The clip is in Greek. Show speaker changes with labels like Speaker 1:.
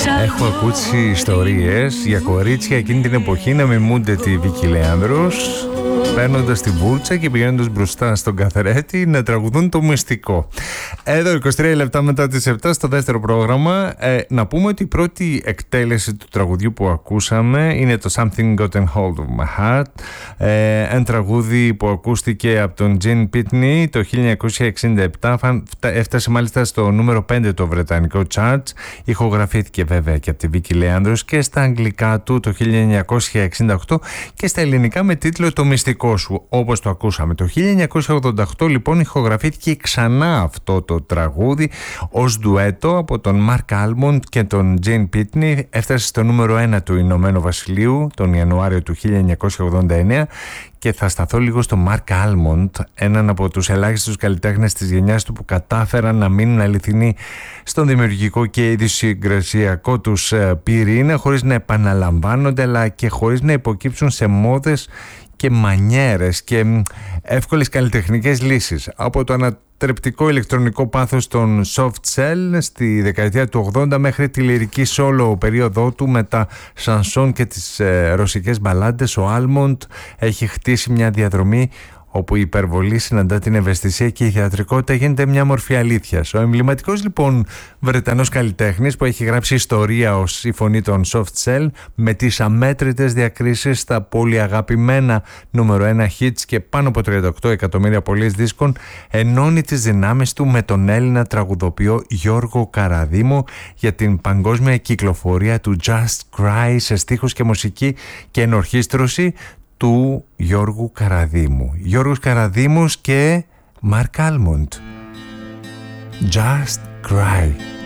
Speaker 1: Έχω ακούσει ιστορίες για κορίτσια εκείνη την εποχή να μιμούνται τη Βίκη Λέανδρος, παίρνοντας την μπουρτσα και πηγαίνοντας μπροστά στον καθρέφτη να τραγουδούν το μυστικό. Εδώ 23 λεπτά μετά τις 7 στο δεύτερο πρόγραμμα. Να πούμε ότι η πρώτη εκτέλεση του τραγουδιού που ακούσαμε είναι το Something Got a Hold of My Heart, ένα τραγούδι που ακούστηκε από τον Gene Pitney το 1967, έφτασε μάλιστα στο νούμερο 5 το βρετανικό charts, ηχογραφήθηκε βέβαια και από τη Βίκη Λέανδρος και στα αγγλικά του το 1968 και στα ελληνικά με τίτλο «Το μυστικό σου», όπως το ακούσαμε. Το 1988 λοιπόν ηχογραφήθηκε ξανά αυτό το τραγούδι ως ντουέτο από τον Mark Almond και τον Gene Pitney, έφτασε στο νούμερο 1 του Ηνωμένου Βασιλείου τον Ιανουάριο του 1989 και θα σταθώ λίγο στο Mark Almond, έναν από τους ελάχιστους καλλιτέχνες της γενιάς του που κατάφεραν να μείνουν αληθινοί στον δημιουργικό και ιδιοσυγκρασιακό τους πυρήνα χωρίς να επαναλαμβάνονται αλλά και χωρίς να υποκύψουν σε μόδες και μανιέρες και εύκολες καλλιτεχνικές λύσεις. Από το ανατρεπτικό ηλεκτρονικό πάθος των Soft Cell στη δεκαετία του 80 μέχρι τη λυρική solo περίοδό του με τα σανσόν και τις ρωσικές μπαλάντες, ο Almond έχει χτίσει μια διαδρομή όπου η υπερβολή συναντά την ευαισθησία και η θεατρικότητα γίνεται μια μορφή αλήθειας. Ο εμβληματικός λοιπόν Βρετανός καλλιτέχνης που έχει γράψει ιστορία ως η φωνή των Soft Cell με τις αμέτρητες διακρίσεις στα πολύ αγαπημένα νούμερο 1 hits και πάνω από 38 εκατομμύρια πωλήσεις δίσκων, ενώνει τις δυνάμεις του με τον Έλληνα τραγουδοποιό Γιώργο Καραδίμο για την παγκόσμια κυκλοφορία του Just Cry σε στίχους και μουσική και ενορχήστρωση του Γιώργου Καραδίμου. Γιώργος Καραδίμος και Mark Almond. Just Cry.